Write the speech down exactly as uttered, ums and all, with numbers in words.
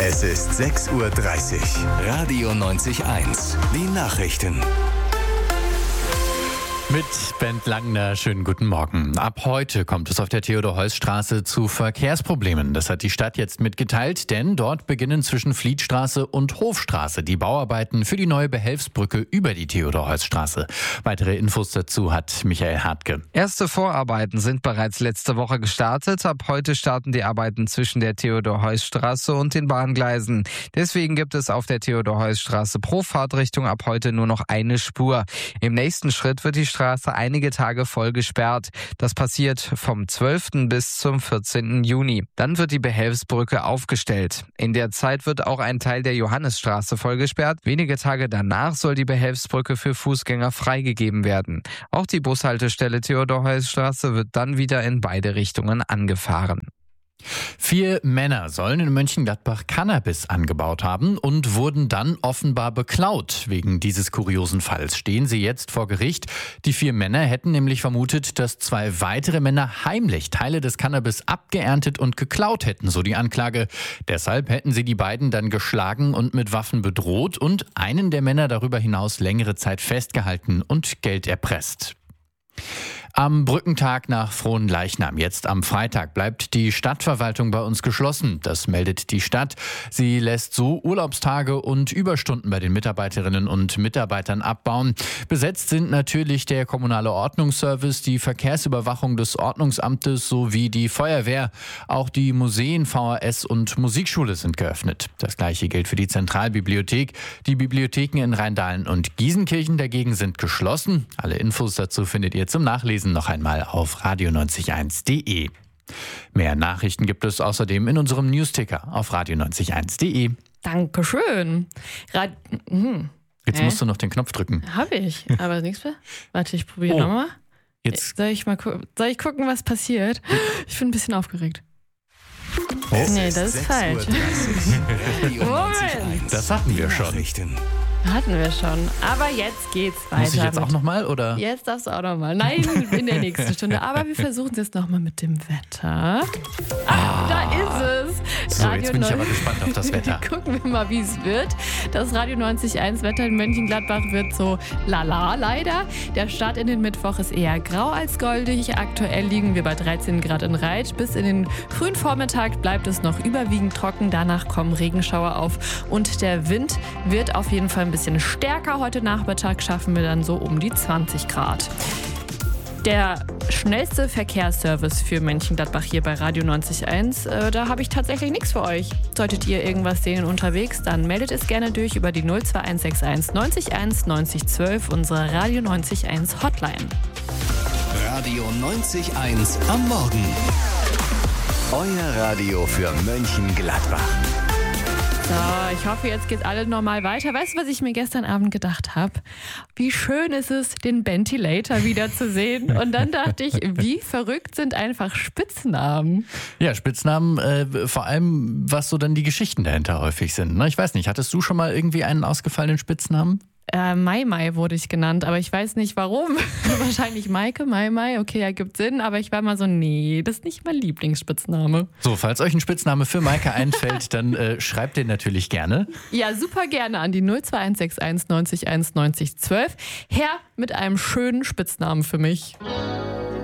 Es ist sechs Uhr dreißig. Radio neunzig eins. Die Nachrichten. Mit Bent Langner, schönen guten Morgen. Ab heute kommt es auf der Theodor-Heuss-Straße zu Verkehrsproblemen. Das hat die Stadt jetzt mitgeteilt, denn dort beginnen zwischen Flietstraße und Hofstraße die Bauarbeiten für die neue Behelfsbrücke über die Theodor-Heuss-Straße. Weitere Infos dazu hat Michael Hartke. Erste Vorarbeiten sind bereits letzte Woche gestartet. Ab heute starten die Arbeiten zwischen der Theodor-Heuss-Straße und den Bahngleisen. Deswegen gibt es auf der Theodor-Heuss-Straße pro Fahrtrichtung ab heute nur noch eine Spur. Im nächsten Schritt wird die Straße einige Tage voll gesperrt. Das passiert vom zwölften bis zum vierzehnten Juni. Dann wird die Behelfsbrücke aufgestellt. In der Zeit wird auch ein Teil der Johannisstraße voll gesperrt. Wenige Tage danach soll die Behelfsbrücke für Fußgänger freigegeben werden. Auch die Bushaltestelle Theodor-Heuss-Straße wird dann wieder in beide Richtungen angefahren. Vier Männer sollen in Mönchengladbach Cannabis angebaut haben und wurden dann offenbar beklaut. Wegen dieses kuriosen Falls stehen sie jetzt vor Gericht. Die vier Männer hätten nämlich vermutet, dass zwei weitere Männer heimlich Teile des Cannabis abgeerntet und geklaut hätten, so die Anklage. Deshalb hätten sie die beiden dann geschlagen und mit Waffen bedroht und einen der Männer darüber hinaus längere Zeit festgehalten und Geld erpresst. Am Brückentag nach Fronleichnam, jetzt am Freitag, bleibt die Stadtverwaltung bei uns geschlossen. Das meldet die Stadt. Sie lässt so Urlaubstage und Überstunden bei den Mitarbeiterinnen und Mitarbeitern abbauen. Besetzt sind natürlich der kommunale Ordnungsservice, die Verkehrsüberwachung des Ordnungsamtes sowie die Feuerwehr. Auch die Museen, V H S und Musikschule sind geöffnet. Das gleiche gilt für die Zentralbibliothek. Die Bibliotheken in Rheindahlen und Gießenkirchen dagegen sind geschlossen. Alle Infos dazu findet ihr zum Nachlesen noch einmal auf radio neunzig eins punkt de. Mehr Nachrichten gibt es außerdem in unserem Newsticker auf radio neunzig eins punkt de. Dankeschön. Rad- hm. Jetzt Hä? musst du noch den Knopf drücken. Hab ich, aber nichts mehr. Warte, ich probiere Oh. nochmal. Jetzt. Soll ich mal gu- soll ich gucken, was passiert? Ich bin ein bisschen aufgeregt. Es Nee, ist das ist sechs falsch. Uhr dreißig. Radio neunzig Moment. eins. Das hatten wir Die schon. Nachrichten. Hatten wir schon. Aber jetzt geht's weiter. Muss ich jetzt mit- auch nochmal, oder? Jetzt darfst du auch nochmal. Nein, in der nächsten Stunde. Aber wir versuchen es jetzt nochmal mit dem Wetter. Ah, da ist es. So, jetzt bin ich neun- aber gespannt auf das Wetter. Gucken wir mal, wie es wird. Das Radio neunzig eins Wetter in Mönchengladbach wird so lala leider. Der Start in den Mittwoch ist eher grau als goldig. Aktuell liegen wir bei dreizehn Grad in Reit. Bis in den frühen Vormittag bleibt es noch überwiegend trocken. Danach kommen Regenschauer auf. Und der Wind wird auf jeden Fall ein bisschen stärker. Heute Nachmittag schaffen wir dann so um die zwanzig Grad. Der schnellste Verkehrsservice für Mönchengladbach hier bei Radio neunzig eins, äh, da habe ich tatsächlich nichts für euch. Solltet ihr irgendwas sehen unterwegs, dann meldet es gerne durch über die null zwei eins sechs eins neunzig eins neunzig zwölf, unsere Radio neunzig eins Hotline. Radio neunzig eins am Morgen. Euer Radio für Mönchengladbach. So, ich hoffe, jetzt geht alles normal weiter. Weißt du, was ich mir gestern Abend gedacht habe? Wie schön ist es, den Ventilator wiederzusehen. Und dann dachte ich, wie verrückt sind einfach Spitznamen. Ja, Spitznamen, äh, vor allem, was so dann die Geschichten dahinter häufig sind. Ne? Ich weiß nicht, hattest du schon mal irgendwie einen ausgefallenen Spitznamen? Äh, Mai Mai wurde ich genannt, aber ich weiß nicht warum. Wahrscheinlich Maike, Mai Mai, okay, ergibt Sinn, aber ich war mal so, nee, das ist nicht mein Lieblingsspitzname. So, falls euch ein Spitzname für Maike einfällt, dann äh, schreibt den natürlich gerne. Ja, super gerne an die null zwei eins sechs eins neunzig eins neunzig zwölf. Her mit einem schönen Spitznamen für mich.